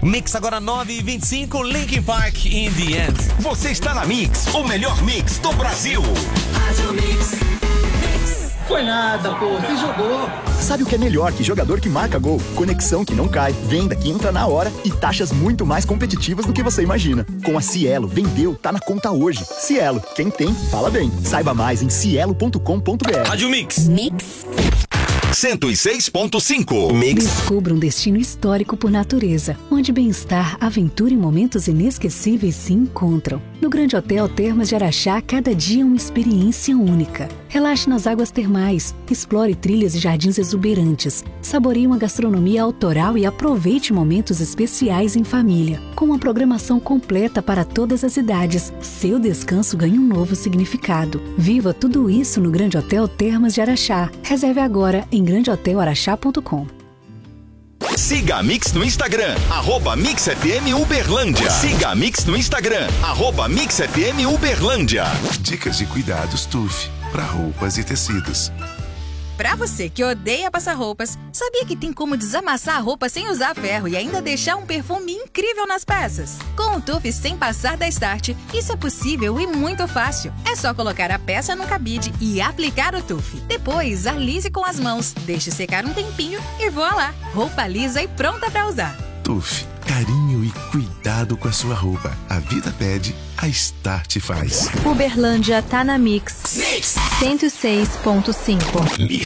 Mix agora 9h25, Linkin Park in the End. Você está na Mix, o melhor mix do Brasil. Rádio Mix. Foi nada, pô, você jogou. Sabe o que é melhor que jogador que marca gol? Conexão que não cai, venda que entra na hora e taxas muito mais competitivas do que você imagina. Com a Cielo, vendeu, tá na conta hoje. Cielo, quem tem, fala bem. Saiba mais em cielo.com.br. Rádio Mix. Mix 106.5 Mix. Descubra um destino histórico por natureza, onde bem-estar, aventura e momentos inesquecíveis se encontram. No Grande Hotel Termas de Araxá, cada dia é uma experiência única. Relaxe nas águas termais, explore trilhas e jardins exuberantes, saboreie uma gastronomia autoral e aproveite momentos especiais em família. Com uma programação completa para todas as idades, seu descanso ganha um novo significado. Viva tudo isso no Grande Hotel Termas de Araxá. Reserve agora em grandehotelaraxá.com. Siga a Mix no Instagram, @MixFM Uberlândia. Siga a Mix no Instagram, @MixFM Uberlândia. Dicas de cuidados TUF para roupas e tecidos. Pra você que odeia passar roupas, sabia que tem como desamassar a roupa sem usar ferro e ainda deixar um perfume incrível nas peças? Com o TUF sem passar da Start, isso é possível e muito fácil. É só colocar a peça no cabide e aplicar o TUF. Depois, alise com as mãos, deixe secar um tempinho e voa lá. Roupa lisa e pronta pra usar. TUF, carinho e cuidado com a sua roupa. A vida pede, a Start faz. Uberlândia tá na Mix 106.5.